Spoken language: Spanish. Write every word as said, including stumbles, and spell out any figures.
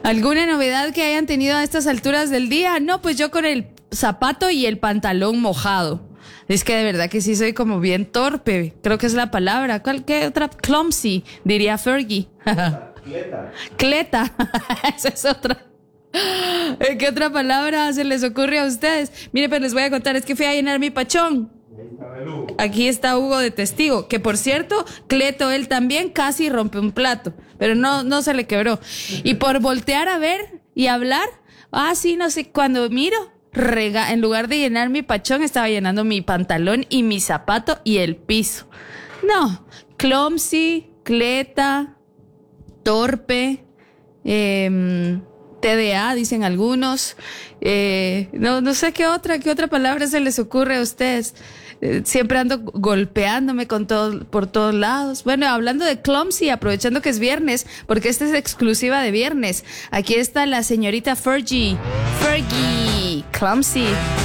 ¿Alguna novedad que hayan tenido a estas alturas del día? No, pues yo con el zapato y el pantalón mojado. Es que de verdad que sí soy como bien torpe, creo que es la palabra. ¿Cuál, qué otra? Clumsy, diría Fergie. Cleta. Cleta, esa es otra. ¿Qué otra palabra se les ocurre a ustedes? Mire, pues les voy a contar, es que fui a llenar mi pachón. Aquí está Hugo de testigo, que por cierto, Cleto, él también casi rompe un plato, pero no, no se le quebró. Y por voltear a ver y hablar, ah, sí, no sé, cuando miro, rega, en lugar de llenar mi pachón, estaba llenando mi pantalón y mi zapato y el piso. No, clumsy, Cleta, torpe, eh, T D A, dicen algunos. Eh, no, no sé qué otra, qué otra palabra se les ocurre a ustedes. Eh, siempre ando golpeándome con todo, por todos lados. Bueno, hablando de clumsy, aprovechando que es viernes, porque esta es exclusiva de viernes. Aquí está la señorita Fergie. Fergie, clumsy.